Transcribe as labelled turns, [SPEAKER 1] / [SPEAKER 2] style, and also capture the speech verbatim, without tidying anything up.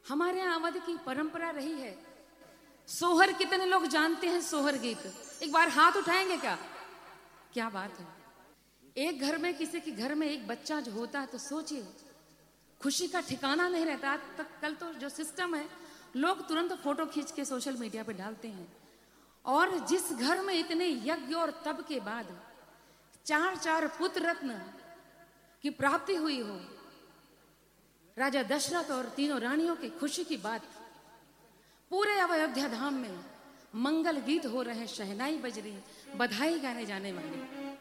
[SPEAKER 1] हमारे यहाँ अवध की परंपरा रही है। सोहर कितने लोग जानते हैं? सोहर गीत एक बार हाथ उठाएंगे क्या? क्या बात है। एक घर में, किसी के घर में एक बच्चा जो होता है तो सोचिए, खुशी का ठिकाना नहीं रहता। आज तक कल तो जो सिस्टम है, लोग तुरंत फोटो खींच के सोशल मीडिया पे डालते हैं। और जिस घर में इतने यज्ञ और तप के बाद चार चार पुत्र रत्न की प्राप्ति हुई हो, राजा दशरथ और तीनों रानियों की खुशी की बात, पूरे अयोध्या धाम में मंगल गीत हो रहे हैं, शहनाई बज रही, बधाई गाने जाने वाली।